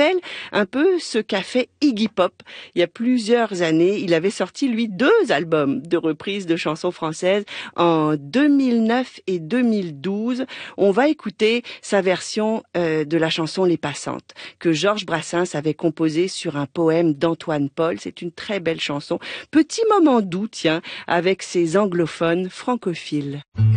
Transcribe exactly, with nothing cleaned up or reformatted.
rappelle un peu ce qu'a fait Iggy Pop. Il y a plusieurs années, il avait sorti, lui, deux albums de reprises de chansons françaises en deux mille neuf et deux mille douze. On va écouter sa version euh, de la chanson Les Passantes, que Georges Brassens avait composée sur un poème d'Antoine Paul. C'est une très belle chanson. Petit moment doux, tiens, avec ses anglophones francophiles.